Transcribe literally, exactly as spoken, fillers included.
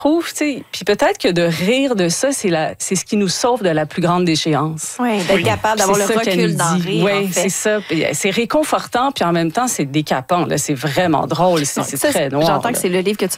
trouve, tu sais, puis peut-être que de rire de ça, c'est la, c'est ce qui nous sauve de la plus grande déchéance. Oui, d'être oui. capable d'avoir c'est le recul d'en rire. Oui, en fait. c'est ça. C'est réconfortant, puis en même temps, c'est décapant. Là, c'est vraiment drôle. C'est, c'est ça, très noir. J'entends là. que c'est le livre que tu